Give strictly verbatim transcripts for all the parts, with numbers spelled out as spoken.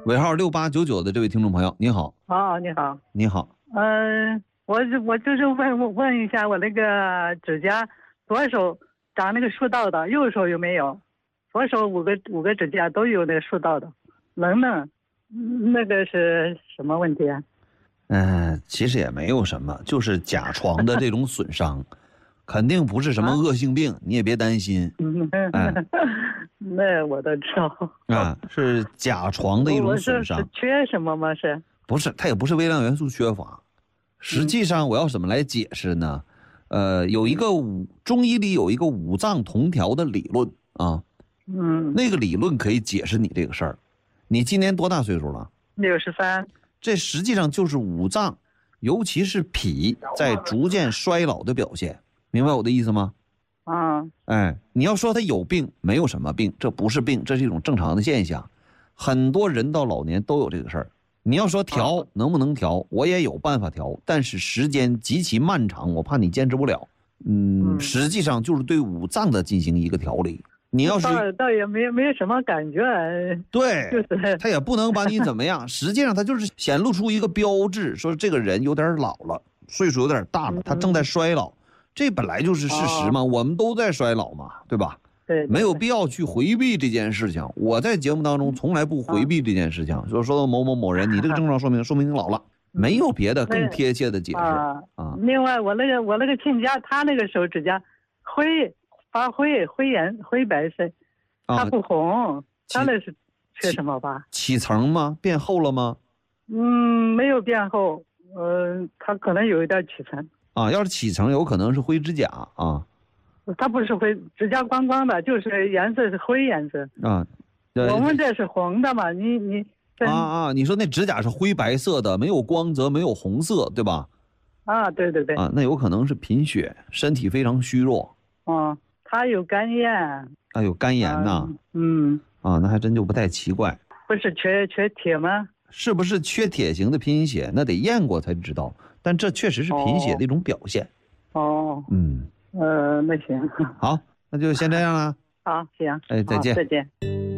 尾号六八九九的这位听众朋友，你好。 哦，你好。 你好。 嗯、呃，我我就是问问一下，我那个指甲，左手长那个竖道的，右手有没有？左手五个五个指甲都有那个竖道的，能不能？那个是什么问题啊？ 嗯、呃，其实也没有什么，就是甲床的这种损伤，肯定不是什么恶性病，啊、你也别担心。哎， 那我都知道啊，是甲床的一种损伤。 是缺什么吗？是？ 不是，它也不是微量元素缺乏。实际上，我要怎么来解释呢？呃，有一个五中医里有一个五脏同调的理论啊， 嗯， 那个理论可以解释你这个事儿。你今年多大岁数了？ 六十三。 这实际上就是五脏，尤其是脾在逐渐衰老的表现，明白我的意思吗？ 啊， 哎，你要说他有病，没有什么病，这不是病，这是一种正常的现象。很多人到老年都有这个事儿。你要说调能不能调，我也有办法调，但是时间极其漫长，我怕你坚持不了。嗯，嗯实际上就是对五脏的进行一个调理。你要是倒倒也没没有什么感觉， 对， 就是他也不能把你怎么样。实际上他就是显露出一个标志，说这个人有点老了，岁数有点大了，他正在衰老。这本来就是事实嘛，哦、我们都在衰老嘛，对吧？ 对，对， 没有必要去回避这件事情。我在节目当中从来不回避这件事情。说、啊、说到某某某人，你这个症状说明说明你老了，没有别的更贴切的解释啊。 啊另外，我那个我那个亲家，他那个手指甲灰发灰灰颜灰白色，它不红，他那是缺什么吧？ 起层吗？变厚了吗？ 嗯，没有变厚，呃，它可能有一点起层。 啊，要是起层，有可能是灰指甲啊。 它不是灰指甲光光的，就是颜色是灰颜色啊。 我们这是红的嘛？你你啊啊，你说那指甲是灰白色的，没有光泽，没有红色，对吧？ 啊，对对对。 啊，那有可能是贫血，身体非常虚弱。 哦，他有肝炎。 啊，有肝炎呐、啊。 嗯。 啊，那还真就不太奇怪。 不是缺缺铁吗？ 是不是缺铁型的贫血？那得验过才知道。但这确实是贫血的一种表现。 哦。 嗯。 呃，那行。 好，那就先这样了。 好，行。 哎，再见。 再见。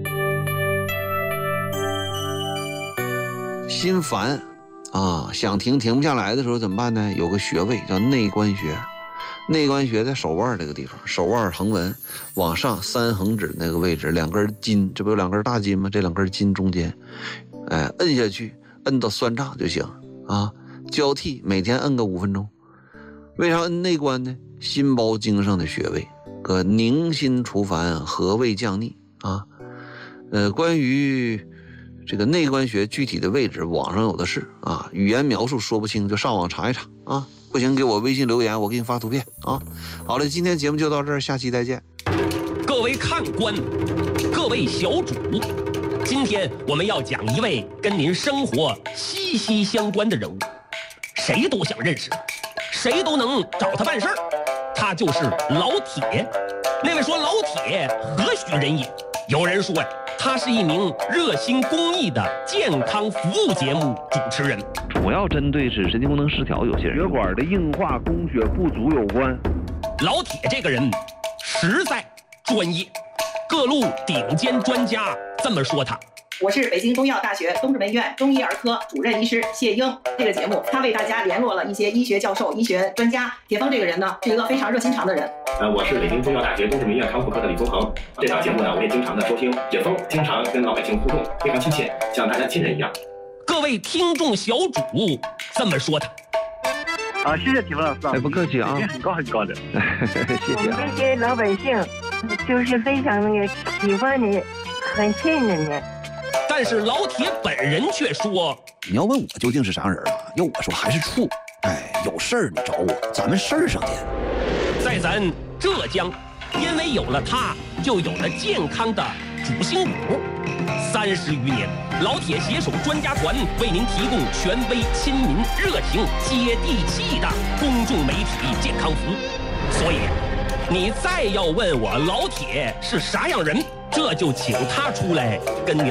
心烦啊，想停停不下来的时候怎么办呢？有个穴位叫内关穴。内关穴在手腕这个地方，手腕横纹往上三横指那个位置，两根筋，这不有两根大筋吗？这两根筋中间，哎，摁下去，摁到酸胀就行啊。交替每天摁个五分钟。为啥摁内关呢？心包经上的穴位，可宁心除烦，和胃降逆啊。呃，关于这个内关穴具体的位置，网上有的是啊，语言描述说不清，就上网查一查啊。不行，给我微信留言，我给你发图片啊。好了，今天节目就到这儿，下期再见。 各位看官，各位小主，今天我们要讲一位跟您生活息息相关的人物，谁都想认识，谁都能找他办事儿，他就是老铁。那位说老铁何许人也？有人说呀，他是一名热心公益的健康服务节目主持人， 主要针对是神经功能失调有些人血管的硬化供血不足有关。 老铁这个人实在专业，各路顶尖专家这么说他。 我是北京中医药大学东直门医院中医儿科主任医师谢英。这个节目他为大家联络了一些医学教授、医学专家。铁峰这个人呢，是一个非常热心肠的人。 呃，我是北京中医药大学东直门医院康复科的李宗恒。这档节目呢，我也经常的收听。铁峰经常跟老百姓互动，非常亲切，像大家亲人一样。 各位听众小主这么说他。 啊，谢谢铁峰老师啊！ 哎，不客气啊， 很高很高的， 谢谢啊。 我们这些老百姓就是非常那个喜欢你，很信任你。 但是老铁本人却说：“ 你要问我究竟是啥人啊？要我说还是处。哎，有事儿你找我，咱们事儿上见。” 在咱浙江，因为有了他，就有了健康的主心骨。三十余年，老铁携手专家团为您提供权威、亲民、热情、接地气的公众媒体健康服务。所以，你再要问我老铁是啥样人，这就请他出来跟您